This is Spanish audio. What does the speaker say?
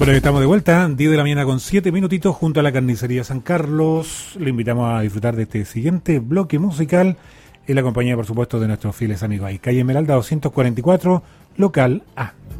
Bueno, estamos de vuelta, 10 de la mañana con 7 minutitos junto a la carnicería San Carlos. Le invitamos a disfrutar de este siguiente bloque musical en la compañía, por supuesto, de nuestros fieles amigos ahí. Calle Esmeralda 244, local A.